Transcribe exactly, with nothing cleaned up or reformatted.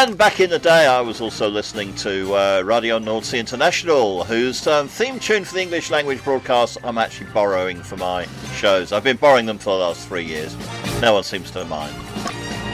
And back in the day, I was also listening to uh, Radio Nordsee International, whose um, theme tune for the English language broadcast I'm actually borrowing for my shows. I've been borrowing them for the last three years. No one seems to mind.